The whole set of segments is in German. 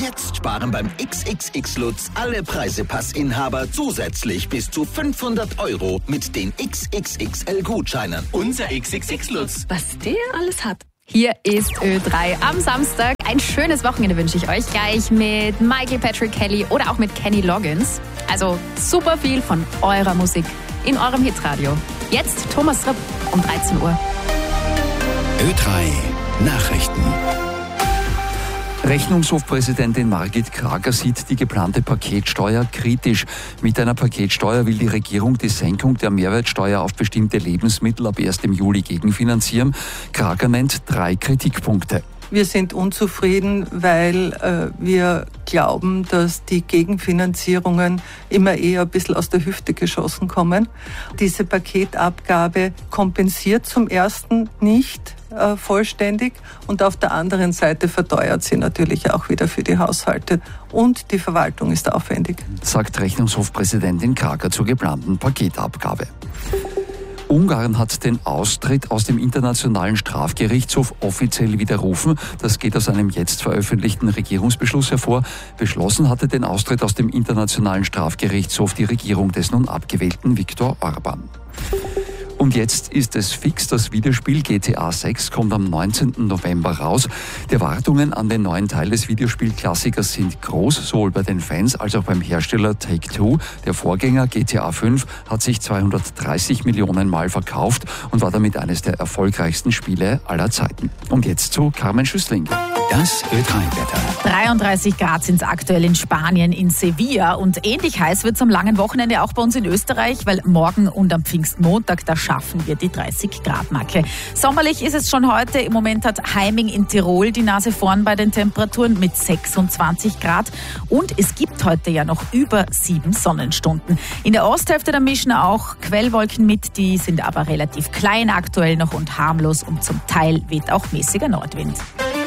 Jetzt sparen beim XXX Lutz alle Preisepassinhaber zusätzlich bis zu 500 € mit den XXXL-Gutscheinen. Unser XXX Lutz. Was der alles hat. Hier ist Ö3 am Samstag. Ein schönes Wochenende wünsche ich euch. Gleich mit Michael Patrick Kelly oder auch mit Kenny Loggins. Also super viel von eurer Musik in eurem Hitradio. Jetzt Thomas Ripp um 13 Uhr. Ö3 Nachrichten. Rechnungshofpräsidentin Margit Krager sieht die geplante Paketsteuer kritisch. Mit einer Paketsteuer will die Regierung die Senkung der Mehrwertsteuer auf bestimmte Lebensmittel ab 1. Juli gegenfinanzieren. Krager nennt 3 Kritikpunkte. Wir sind unzufrieden, weil wir glauben, dass die Gegenfinanzierungen immer eher ein bisschen aus der Hüfte geschossen kommen. Diese Paketabgabe kompensiert zum ersten nicht vollständig und auf der anderen Seite verteuert sie natürlich auch wieder für die Haushalte und die Verwaltung ist aufwendig. Sagt Rechnungshofpräsidentin Krager zur geplanten Paketabgabe. Ungarn hat den Austritt aus dem Internationalen Strafgerichtshof offiziell widerrufen. Das geht aus einem jetzt veröffentlichten Regierungsbeschluss hervor. Beschlossen hatte den Austritt aus dem Internationalen Strafgerichtshof die Regierung des nun abgewählten Viktor Orbán. Und jetzt ist es fix, das Videospiel GTA 6 kommt am 19. November raus. Die Erwartungen an den neuen Teil des Videospielklassikers sind groß, sowohl bei den Fans als auch beim Hersteller Take-Two. Der Vorgänger GTA 5 hat sich 230 Millionen Mal verkauft und war damit eines der erfolgreichsten Spiele aller Zeiten. Und jetzt zu Carmen Schüssling. Das Ö3-Wetter. 33 Grad sind es aktuell in Spanien, in Sevilla. Und ähnlich heiß wird es am langen Wochenende auch bei uns in Österreich, weil morgen und am Pfingstmontag, da schaffen wir die 30-Grad-Marke. Sommerlich ist es schon heute. Im Moment hat Heiming in Tirol die Nase vorn bei den Temperaturen mit 26 Grad. Und es gibt heute ja noch über 7 Sonnenstunden. In der Osthälfte da mischen auch Quellwolken mit. Die sind aber relativ klein aktuell noch und harmlos. Und zum Teil weht auch mäßiger Nordwind.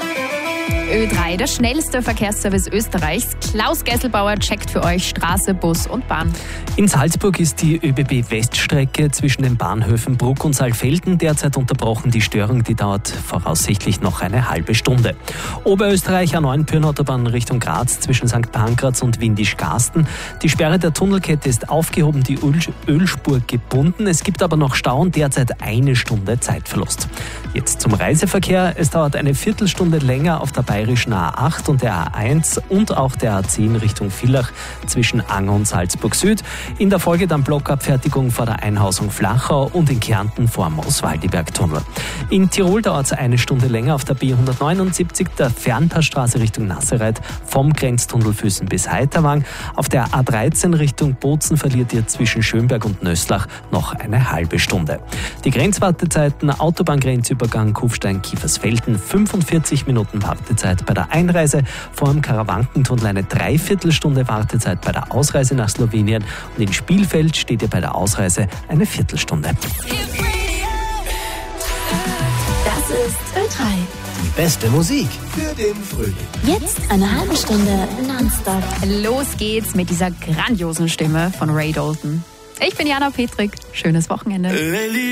Ö3, der schnellste Verkehrsservice Österreichs. Klaus Gesselbauer checkt für euch Straße, Bus und Bahn. In Salzburg ist die ÖBB-Weststrecke zwischen den Bahnhöfen Bruck und Saalfelden derzeit unterbrochen. Die Störung, die dauert voraussichtlich noch eine halbe Stunde. Oberösterreich A9 Pyrnautobahn Richtung Graz zwischen St. Pankraz und Windisch-Garsten. Die Sperre der Tunnelkette ist aufgehoben, die Ölspur gebunden. Es gibt aber noch Stau und derzeit 1 Stunde Zeitverlust. Jetzt zum Reiseverkehr. Es dauert eine Viertelstunde länger auf der bayerischen A8 und der A1 und auch der A10 Richtung Villach zwischen Anger und Salzburg Süd. In der Folge dann Blockabfertigung vor der Einhausung Flachau und in Kärnten vor dem Oswaldiberg-Tunnel. In Tirol dauert es 1 Stunde länger auf der B179, der Fernpassstraße Richtung Nassereit vom Grenztunnel Füssen bis Heiterwang. Auf der A13 Richtung Bozen verliert ihr zwischen Schönberg und Nöslach noch eine halbe Stunde. Die Grenzwartezeiten Autobahngrenzübergang Kufstein-Kiefersfelden 45 Minuten Wartezeit bei der Einreise, vor dem Karawankentunnel eine Dreiviertelstunde Wartezeit bei der Ausreise nach Slowenien und in Spielfeld steht ihr bei der Ausreise eine Viertelstunde. Das ist Ö3. Die beste Musik für den Frühling. Jetzt eine halbe Stunde nonstop. Los geht's mit dieser grandiosen Stimme von Ray Dalton. Ich bin Jana Petrik. Schönes Wochenende.